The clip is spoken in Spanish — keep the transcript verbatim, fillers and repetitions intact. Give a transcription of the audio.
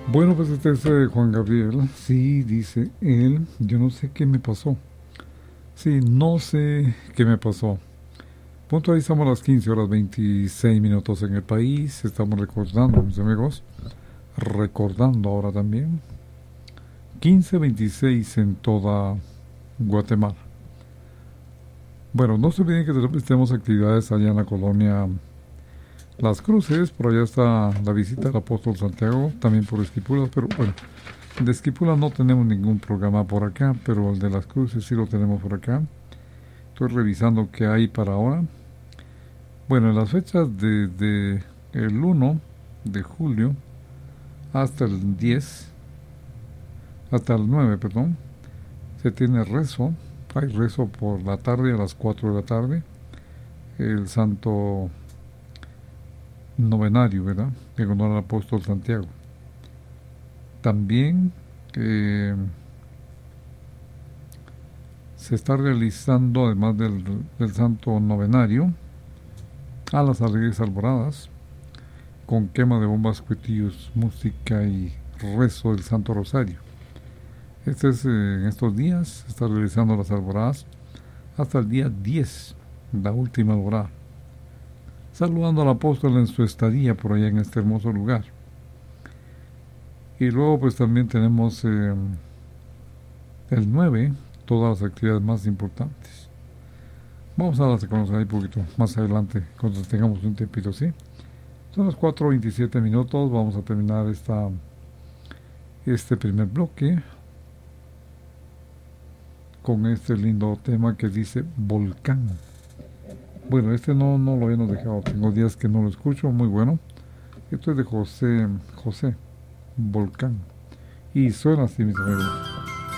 Bueno, pues este es eh, Juan Gabriel. Sí, dice él. Yo no sé qué me pasó. Sí, no sé qué me pasó. Puntualizamos las quince horas veintiséis minutos en el país. Estamos recordando, mis amigos. Recordando ahora también. quince veintiséis en toda Guatemala. Bueno, no se olviden que tenemos actividades allá en la colonia Las Cruces. Por allá está la visita del apóstol Santiago, también por Esquipulas, pero bueno, de Esquipulas no tenemos ningún programa por acá, pero el de Las Cruces sí lo tenemos por acá. Estoy revisando qué hay para ahora. Bueno, en las fechas desde el uno de julio hasta el diez, hasta el nueve, perdón, se tiene rezo. Hay rezo por la tarde a las cuatro de la tarde. El santo novenario, ¿verdad? En honor al apóstol Santiago. También eh, se está realizando, además del, del santo novenario, a las alegres alboradas, con quema de bombas, cuetillos, música y rezo del Santo Rosario. Este es, eh, en estos días se está realizando las alboradas hasta el día diez, la última alborada, saludando al apóstol en su estadía por allá en este hermoso lugar. Y luego pues también tenemos eh, el nueve, todas las actividades más importantes. Vamos a darlas a conocer ahí un poquito más adelante, cuando tengamos un tiempito, ¿sí? Son las cuatro veintisiete minutos, vamos a terminar esta, este primer bloque con este lindo tema que dice Volcán. Bueno, este no, no lo habíamos dejado, tengo días que no lo escucho, muy bueno. Esto es de José, José, Volcán. Y suena así, mis amigos.